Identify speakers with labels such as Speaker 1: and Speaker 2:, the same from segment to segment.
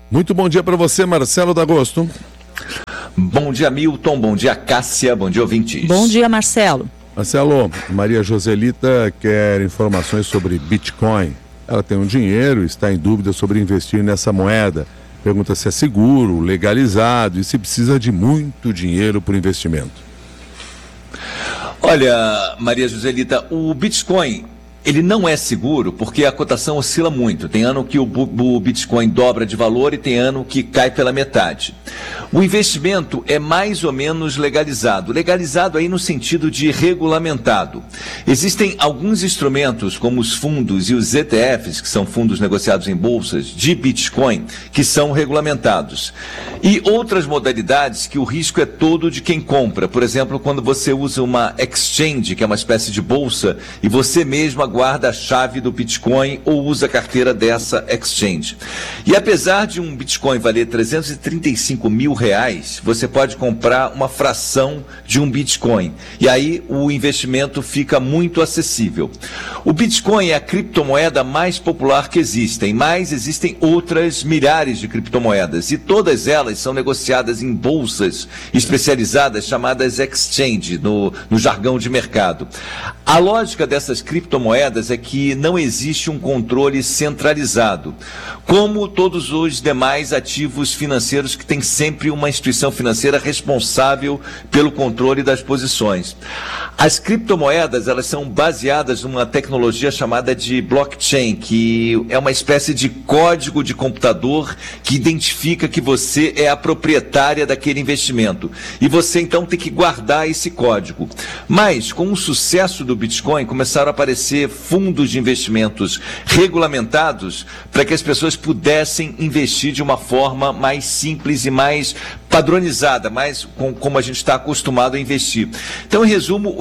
Speaker 1: Muito bom dia para você, Marcelo D'Agosto.
Speaker 2: Bom dia, Milton. Bom dia, Cássia. Bom dia, ouvintes.
Speaker 3: Bom dia, Marcelo.
Speaker 1: Marcelo, Maria Joselita quer informações sobre Bitcoin. Ela tem um dinheiro e está em dúvida sobre investir nessa moeda. Pergunta se é seguro, legalizado e se precisa de muito dinheiro para o investimento.
Speaker 2: Olha, Maria Joselita, o Bitcoin, ele não é seguro porque a cotação oscila muito. Tem ano que o Bitcoin dobra de valor e tem ano que cai pela metade. O investimento é mais ou menos legalizado. Legalizado aí no sentido de regulamentado. Existem alguns instrumentos, como os fundos e os ETFs, que são fundos negociados em bolsas, de Bitcoin, que são regulamentados. E outras modalidades que o risco é todo de quem compra. Por exemplo, quando você usa uma exchange, que é uma espécie de bolsa, e você mesmo guarda a chave do Bitcoin ou usa a carteira dessa exchange. E apesar de um Bitcoin valer R$335 mil, você pode comprar uma fração de um Bitcoin. E aí o investimento fica muito acessível. O Bitcoin é a criptomoeda mais popular que existem, mas existem outras milhares de criptomoedas e todas elas são negociadas em bolsas especializadas chamadas exchange, no jargão de mercado. A lógica dessas criptomoedas é que não existe um controle centralizado, como todos os demais ativos financeiros que tem sempre uma instituição financeira responsável pelo controle das posições. As criptomoedas, elas são baseadas numa tecnologia chamada de blockchain, que é uma espécie de código de computador que identifica que você é a proprietária daquele investimento. E você então tem que guardar esse código. Mas, com o sucesso do Bitcoin, começaram a aparecer fundos de investimentos regulamentados para que as pessoas pudessem investir de uma forma mais simples e mais padronizada, mais como a gente está acostumado a investir. Então, em resumo,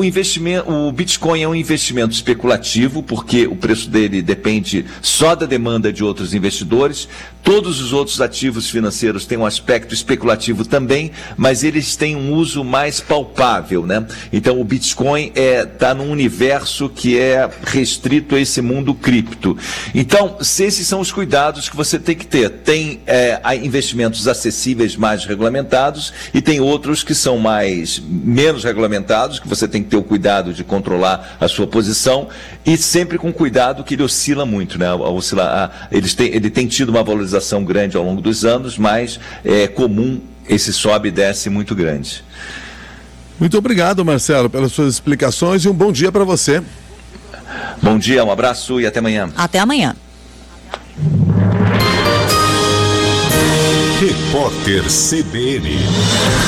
Speaker 2: o Bitcoin é um investimento especulativo, porque o preço dele depende só da demanda de outros investidores. Todos os outros ativos financeiros têm um aspecto especulativo também, mas eles têm um uso mais palpável, né? Então, o Bitcoin está num universo que é restrito a esse mundo cripto. Então, esses são os cuidados que você tem que ter. Tem investimentos acessíveis, mais regulamentados, e tem outros que são menos regulamentados, que você tem que ter o cuidado de controlar a sua posição, e sempre com cuidado que ele oscila muito, né? Ele tem tido uma valorização grande ao longo dos anos, mas é comum esse sobe e desce muito grande.
Speaker 1: Muito obrigado, Marcelo, pelas suas explicações e um bom dia para você.
Speaker 2: Bom dia, um abraço e até amanhã.
Speaker 3: Até amanhã.
Speaker 4: Repórter CBN.